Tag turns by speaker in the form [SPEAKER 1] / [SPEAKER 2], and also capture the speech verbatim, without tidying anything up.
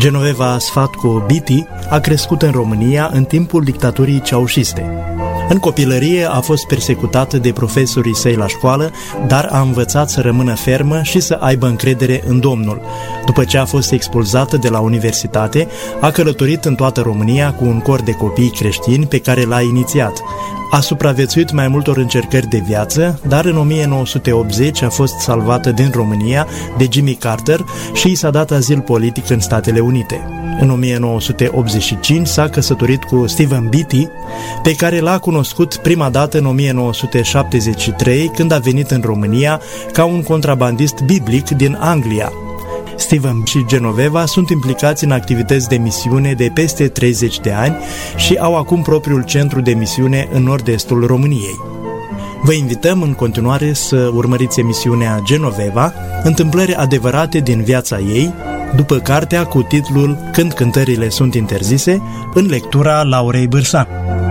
[SPEAKER 1] Genoveva Sfatco Biti a crescut în România în timpul dictaturii ceaușiste. În copilărie a fost persecutată de profesorii săi la școală, dar a învățat să rămână fermă și să aibă încredere în Domnul. După ce a fost expulzată de la universitate, a călătorit în toată România cu un cor de copii creștini pe care l-a inițiat. A supraviețuit mai multor încercări de viață, dar în o mie nouă sute optzeci a fost salvată din România de Jimmy Carter și i s-a dat azil politic în Statele Unite. În o mie nouă sute optzeci și cinci s-a căsătorit cu Stephen Beatty, pe care l-a cunoscut prima dată în o mie nouă sute șaptezeci și trei, când a venit în România ca un contrabandist biblic din Anglia. Stephen și Genoveva sunt implicați în activități de misiune de peste treizeci de ani și au acum propriul centru de misiune în nord-estul României. Vă invităm în continuare să urmăriți emisiunea Genoveva, întâmplări adevărate din viața ei, după cartea cu titlul Când cântările sunt interzise, în lectura Laurei Bârsan.